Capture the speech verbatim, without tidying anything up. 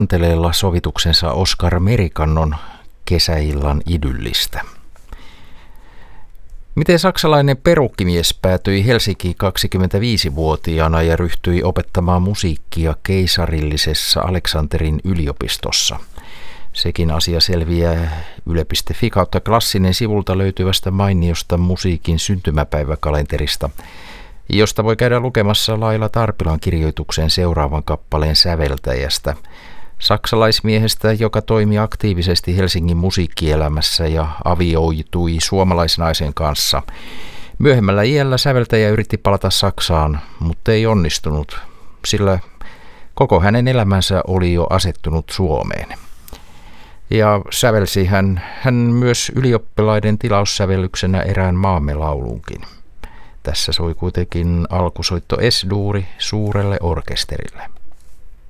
Kanteleella sovituksensa Oskar Merikannon kesäillan idyllistä. Miten saksalainen perukkimies päätyi Helsinkiin kaksikymmentäviisivuotiaana ja ryhtyi opettamaan musiikkia keisarillisessa Aleksanterin yliopistossa? Sekin asia selviää yle piste fi kautta klassinen sivulta löytyvästä mainiosta musiikin syntymäpäiväkalenterista, josta voi käydä lukemassa Laila Tarpilan kirjoituksen seuraavan kappaleen säveltäjästä, saksalaismiehestä, joka toimi aktiivisesti Helsingin musiikkielämässä ja avioitui suomalaisnaisen kanssa. Myöhemmällä iällä säveltäjä yritti palata Saksaan, mutta ei onnistunut, sillä koko hänen elämänsä oli jo asettunut Suomeen. Ja sävelsi hän, hän myös ylioppilaiden tilaussävellyksenä erään maamme laulunkin. Tässä soi kuitenkin alkusoitto S-duuri suurelle orkesterille.